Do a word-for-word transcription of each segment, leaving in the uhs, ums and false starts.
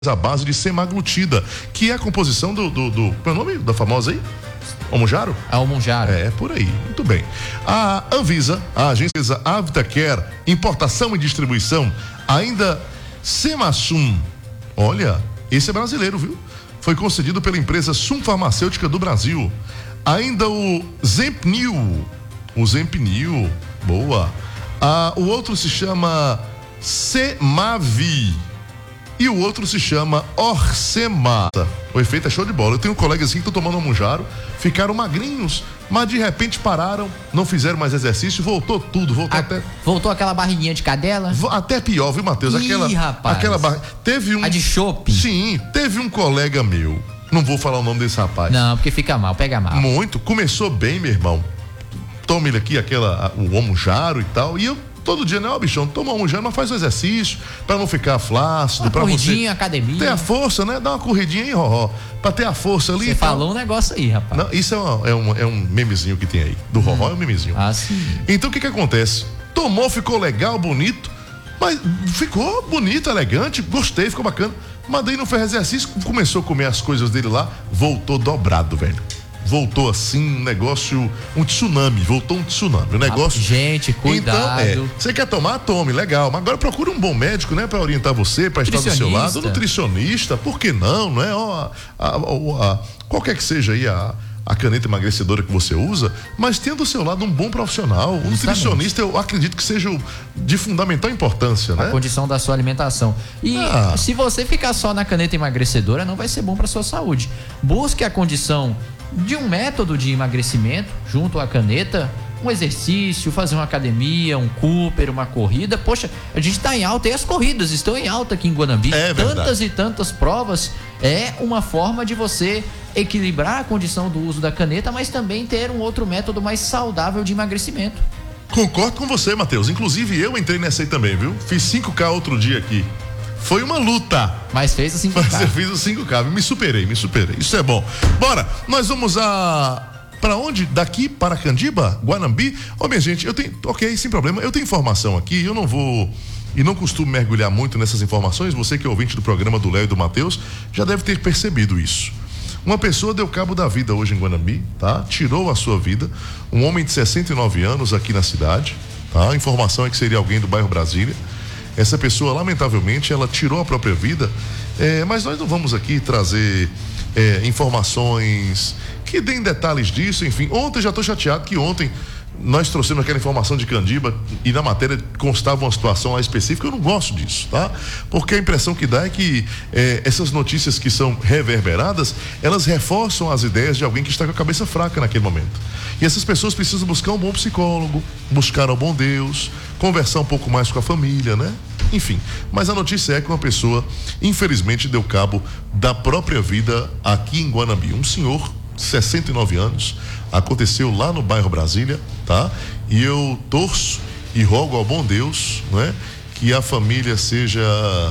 à base de semaglutida, que é a composição do, do, do qual é o nome da famosa aí? Almonjaro? Almonjaro. É, por aí. Muito bem. A Anvisa, a agência Avitacare, importação e distribuição, ainda Semasum. Olha, esse é brasileiro, viu? Foi concedido pela empresa Sum Farmacêutica do Brasil. Ainda o Zempnil. O Zempnil. Boa. Ah, o outro se chama Semavi. E o outro se chama Orcemata. O efeito é show de bola. Eu tenho colegas assim que estão tomando almonjaro, ficaram magrinhos, mas de repente pararam, não fizeram mais exercício, voltou tudo, voltou A, até... Voltou aquela barriguinha de cadela? Até pior, viu, Matheus? Ih, aquela, rapaz. aquela barriga... Teve um... A de chope? Sim, teve um colega meu, não vou falar o nome desse rapaz. Não, porque fica mal, pega mal. Muito, começou bem, meu irmão. Toma ele aqui, aquela, o almonjaro e tal, e eu todo dia, não, bichão, toma um já, mas faz o exercício, pra não ficar flácido, uma pra corridinha, você academia. ter a força, né? Dá uma corridinha aí, Roró, pra ter a força ali. Você falou um negócio aí, rapaz. Não, isso é, uma, é, um, é um memezinho que tem aí, do hum. Roró é um memezinho. Ah, sim. Então o que que acontece? Tomou, ficou legal, bonito, mas ficou bonito, elegante, gostei, ficou bacana, mas daí não fez exercício, começou a comer as coisas dele lá, voltou dobrado, velho. Voltou assim, um negócio, um tsunami, voltou um tsunami, um negócio... Ah, gente, cuidado. Então, é, você quer tomar, tome, legal, mas agora procura um bom médico, né, para orientar você, para estar do seu lado, um nutricionista, por que não, não é? Ó, a, a, a, a, qualquer que seja aí a, a caneta emagrecedora que você usa, mas tenha do seu lado um bom profissional, um Justamente. nutricionista, eu acredito que seja de fundamental importância, né? A condição da sua alimentação. E ah. se você ficar só na caneta emagrecedora, não vai ser bom para sua saúde. Busque a condição de um método de emagrecimento junto à caneta, um exercício, fazer uma academia, um Cooper, uma corrida. Poxa, a gente está em alta e as corridas estão em alta aqui em Guanambi. É tantas verdade. e tantas provas. É uma forma de você equilibrar a condição do uso da caneta, mas também ter um outro método mais saudável de emagrecimento. Concordo com você, Matheus. Inclusive eu entrei nessa aí também, viu? Fiz cinco K outro dia aqui. Foi uma luta. Mas fez o cinco K. Mas eu fiz o cinco K, me superei, me superei. Isso é bom. Bora, nós vamos a... Pra onde? Daqui para Candiba? Guanambi? Ô, minha gente, eu tenho... Ok, sem problema. Eu tenho informação aqui, eu não vou... E não costumo mergulhar muito nessas informações. Você que é ouvinte do programa do Léo e do Matheus já deve ter percebido isso. Uma pessoa deu cabo da vida hoje em Guanambi, tá? Tirou a sua vida. Um homem de sessenta e nove anos aqui na cidade, tá? A informação é que seria alguém do bairro Brasília. Essa pessoa, lamentavelmente, ela tirou a própria vida, é, mas nós não vamos aqui trazer é, informações que deem detalhes disso, enfim. Ontem, já estou chateado que ontem nós trouxemos aquela informação de Candiba e na matéria constava uma situação lá específica. Eu não gosto disso, tá? Porque a impressão que dá é que é, essas notícias que são reverberadas, elas reforçam as ideias de alguém que está com a cabeça fraca naquele momento. E essas pessoas precisam buscar um bom psicólogo, buscar ao bom Deus, conversar um pouco mais com a família, né? Enfim, mas a notícia é que uma pessoa, infelizmente, deu cabo da própria vida aqui em Guanambi. Um senhor, sessenta e nove anos, aconteceu lá no bairro Brasília, tá? E eu torço e rogo ao bom Deus, né? Que a família seja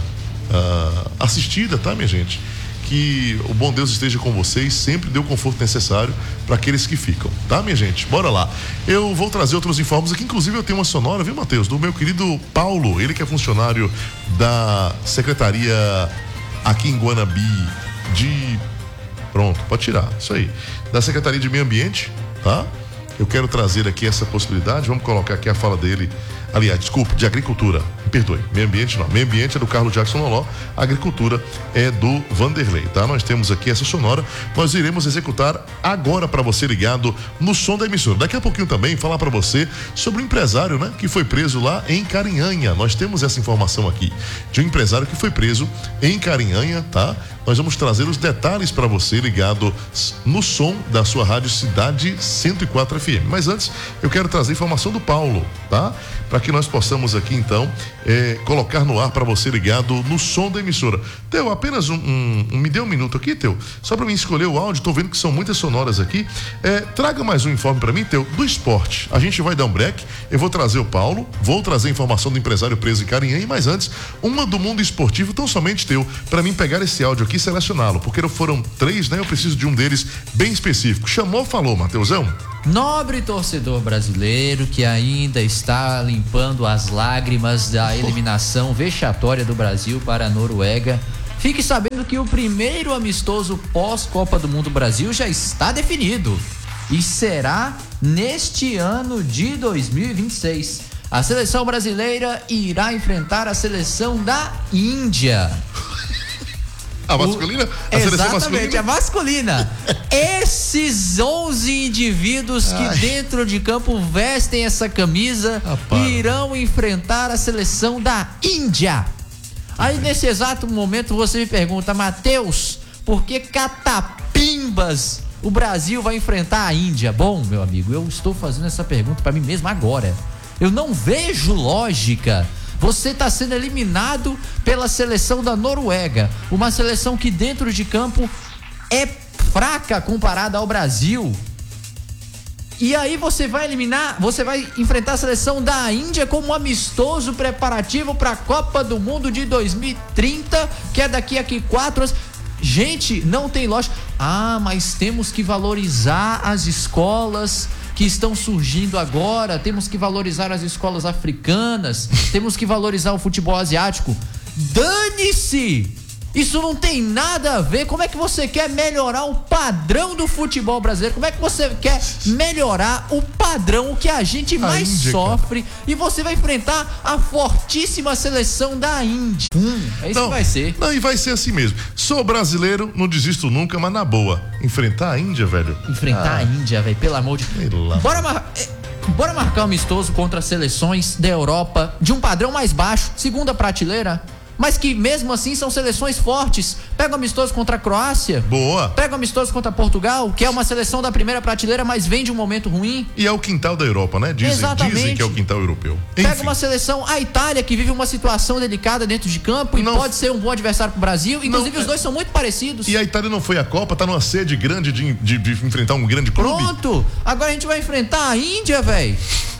uh, assistida, tá, minha gente? Que o bom Deus esteja com vocês, sempre dê o conforto necessário para aqueles que ficam, tá, minha gente? Bora lá. Eu vou trazer outros informes aqui, inclusive eu tenho uma sonora, viu, Matheus? Do meu querido Paulo, ele que é funcionário da secretaria aqui em Guanambi de... Pronto, pode tirar, isso aí. Da Secretaria de Meio Ambiente, tá? Eu quero trazer aqui essa possibilidade, vamos colocar aqui a fala dele. Aliás, desculpe, de agricultura, me perdoe, meio ambiente não, meio ambiente é do Carlos Jackson Loló, agricultura é do Vanderlei, tá? Nós temos aqui essa sonora, nós iremos executar agora para você ligado no som da emissora. Daqui a pouquinho também falar para você sobre o empresário, né? Que foi preso lá em Carinhanha, nós temos essa informação aqui, de um empresário que foi preso em Carinhanha, tá? Nós vamos trazer os detalhes para você ligado no som da sua rádio Cidade cento e quatro F M. Mas antes, eu quero trazer informação do Paulo, tá? Para que nós possamos aqui, então, é, colocar no ar para você ligado no som da emissora. Teu, apenas um, um, um me dê um minuto aqui, Teu, só para mim escolher o áudio, tô vendo que são muitas sonoras aqui. É, traga mais um informe para mim, Teu, do esporte. A gente vai dar um break, eu vou trazer o Paulo, vou trazer informação do empresário preso em Carinhanha, mas antes, uma do mundo esportivo, tão somente, Teu, para mim pegar esse áudio aqui e selecioná-lo, porque foram três, né? Eu preciso de um deles bem específico. Chamou, falou, Mateusão. Nobre torcedor brasileiro que ainda está limpando as lágrimas da eliminação vexatória do Brasil para a Noruega. fique sabendo que o primeiro amistoso pós-Copa do Mundo Brasil já está definido e será neste ano de dois mil e vinte e seis. A seleção brasileira irá enfrentar a seleção da Índia. A masculina? A o, seleção exatamente, masculina? a masculina. Esses onze indivíduos que Ai. dentro de campo vestem essa camisa Rapaz. irão enfrentar a seleção da Índia. Aí nesse exato momento você me pergunta, Matheus, por que catapimbas o Brasil vai enfrentar a Índia? Bom, meu amigo, eu estou fazendo essa pergunta para mim mesmo agora. Eu não vejo lógica. Você está sendo eliminado pela seleção da Noruega, uma seleção que dentro de campo é fraca comparada ao Brasil. E aí você vai eliminar, você vai enfrentar a seleção da Índia como um amistoso preparativo para a Copa do Mundo de dois mil e trinta, que é daqui a quatro anos. Gente, não tem lógica. Ah, mas temos que valorizar as escolas que estão surgindo agora, temos que valorizar as escolas africanas, temos que valorizar o futebol asiático. Dane-se! Isso não tem nada a ver. Como é que você quer melhorar o padrão do futebol brasileiro? Como é que você quer melhorar o padrão, o que a gente A mais Índia, sofre? E você vai enfrentar a fortíssima seleção da Índia. Hum, é isso Não, que vai ser. Não, e vai ser assim mesmo. Sou brasileiro, não desisto nunca, mas na boa. Enfrentar a Índia, velho. Enfrentar Ah. a Índia, velho, pelo amor de Deus. Bora, mar... eh, Bora marcar um amistoso contra seleções da Europa de um padrão mais baixo, segunda prateleira, mas que mesmo assim são seleções fortes. Pega um amistoso contra a Croácia. Boa. Pega um amistoso contra Portugal, que é uma seleção da primeira prateleira, mas vem de um momento ruim. E é o quintal da Europa, né? Dizem, Exatamente. dizem que é o quintal europeu. Pega Enfim. uma seleção, a Itália, que vive uma situação delicada dentro de campo e Não. pode ser um bom adversário pro Brasil. Inclusive, Não, os dois são muito parecidos. E a Itália não foi à Copa, tá numa sede grande de, de, de enfrentar um grande clube. Pronto! Agora a gente vai enfrentar a Índia, velho.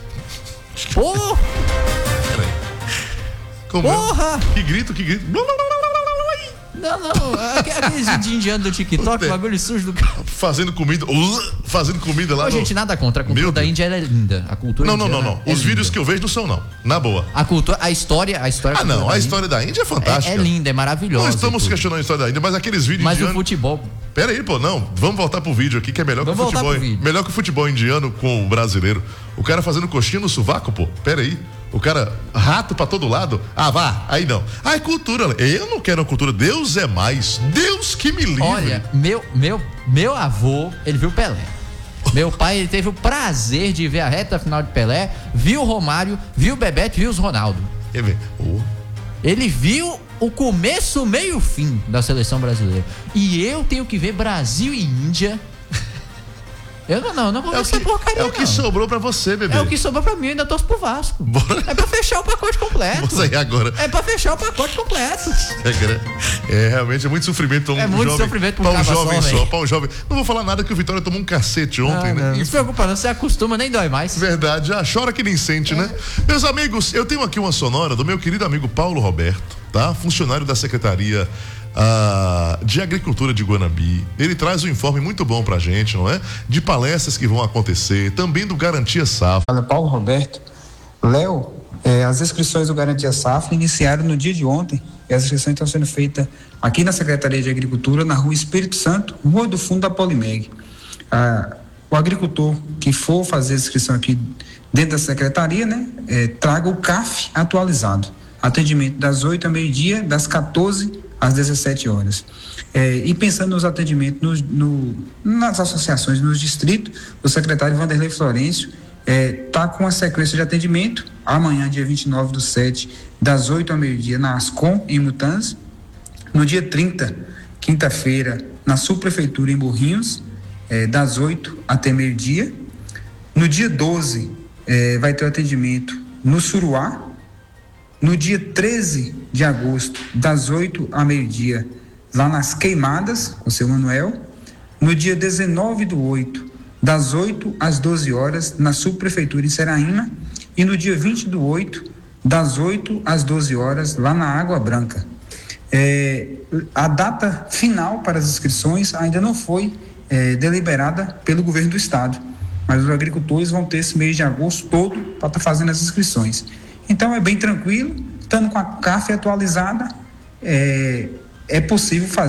Pô! Peraí. Como é? Porra! Que grito, que grito. Não, não, aque- aqueles vídeos indianos do TikTok, Puta. bagulho sujo do cara. Fazendo comida, uh, fazendo comida lá Ô, no... gente, nada contra. A cultura Meu da Deus. Índia ela é linda. A cultura Não, não, não, indiana não. é Os linda. vídeos que eu vejo não são, não. Na boa. A cultura, a história, a história. Ah, não. da A Índia história da Índia é é, fantástica. é linda, é maravilhosa. Não estamos e tudo. questionando a história da Índia, mas aqueles vídeos Mas o indianos... futebol. Pera aí, pô, não. Vamos voltar pro vídeo aqui, que é melhor que o Vamos voltar futebol. pro vídeo. Melhor que o futebol indiano com o brasileiro. O cara fazendo coxinha no sovaco, pô. Pera aí. O cara, rato pra todo lado. Ah, vá. Aí não. Ah, é cultura. Eu não quero uma cultura. Deus é mais. Deus que me livre. Olha, meu, meu, meu avô, ele viu Pelé. Meu pai, ele teve o prazer de ver a reta final de Pelé, viu o Romário, viu o Bebeto, viu os Ronaldo. Quer ver? Oh. Ele viu o começo, meio e fim da seleção brasileira. E eu tenho que ver Brasil e Índia. Eu não, não, não vou ver É o essa que, porcaria, é o que não. sobrou pra você, bebê. É o que sobrou pra mim, eu ainda torço pro Vasco. Bora. É pra fechar o pacote completo. Vamos sair agora. É pra fechar o pacote completo. É, gra- é, realmente é muito sofrimento pra um É muito jovem. sofrimento pra pra um um caba jovem só, só, velho. pra um jovem. Não vou falar nada que o Vitória tomou um cacete ontem, Ah, né? não, não se preocupa, não. Você acostuma, nem dói mais. Verdade, já chora que nem sente, né? Meus amigos, eu tenho aqui uma sonora do meu querido amigo Paulo Roberto, tá? Funcionário da Secretaria ah, de Agricultura de Guanambi. Ele traz um informe muito bom pra gente, não é? De palestras que vão acontecer, também do Garantia Safra. Fala, Paulo Roberto. Léo, eh, as inscrições do Garantia Safra iniciaram no dia de ontem e as inscrições estão sendo feitas aqui na Secretaria de Agricultura, na Rua Espírito Santo, Rua do Fundo da Polimeg. Ah, o agricultor que for fazer a inscrição aqui dentro da Secretaria, né, eh, traga o C A F atualizado. Atendimento das oito ao meio-dia, das quatorze às dezessete horas. Eh, e pensando nos atendimentos no, no, nas associações, nos distritos, o secretário Vanderlei Florencio está com a sequência de atendimento amanhã, dia vinte e nove do sete, das oito ao meio-dia, na Ascom, em Mutanz. No dia trinta, quinta-feira, na Subprefeitura, em Morrinhos, eh, das oito até meio-dia. No dia doze, eh, vai ter o atendimento no Suruá. No dia treze de agosto, das oito ao meio-dia, lá nas Queimadas, com o seu Manuel. No dia dezenove do oito, das oito às doze horas, na Subprefeitura em Seraíma. E no dia vinte do oito, das oito às doze horas, lá na Água Branca. É, a data final para as inscrições ainda não foi é, deliberada pelo governo do estado, mas os agricultores vão ter esse mês de agosto todo para estar fazendo as inscrições. Então é bem tranquilo, estando com a C A F atualizada, é, é possível fazer